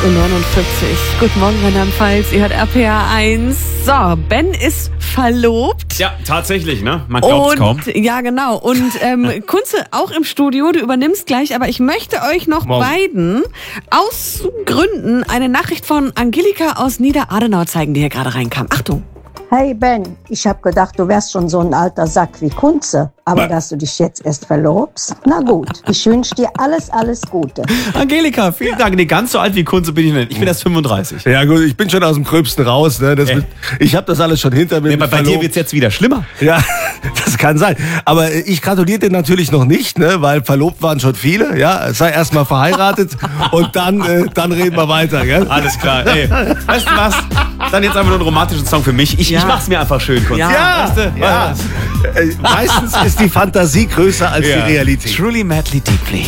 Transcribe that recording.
Guten Morgen, Rheinland-Pfalz. Ihr hört RPA 1. So, Ben ist verlobt. Ja, tatsächlich, ne? Man glaubt's kaum. Ja, genau. Und Kunze auch im Studio. Du übernimmst gleich. Aber ich möchte euch noch beiden aus Gründen eine Nachricht von Angelika aus Niederadenau zeigen, die hier gerade reinkam. Achtung. Hey Ben, ich hab gedacht, du wärst schon so ein alter Sack wie Kunze. Aber dass du dich jetzt erst verlobst? Na gut, ich wünsche dir alles Gute. Angelika, vielen Dank. Nee, ganz so alt wie Kunze bin ich nicht. Ich bin erst 35. Ja gut, ich bin schon aus dem Gröbsten raus. Ne? Ich habe das alles schon hinter mir. Nee, bei dir wird's jetzt wieder schlimmer. Ja, das kann sein. Aber ich gratuliere dir natürlich noch nicht, ne? Weil verlobt waren schon viele. Ja, sei erst mal verheiratet und dann reden wir weiter. Gell? Alles klar. Ey, weißt du was? Dann jetzt einfach nur einen romantischen Song für mich. Ich mach's mir einfach schön, Kunze. Ja, weißt du? ja. Meistens ist die Fantasie größer als die Realität. Truly, madly, deeply.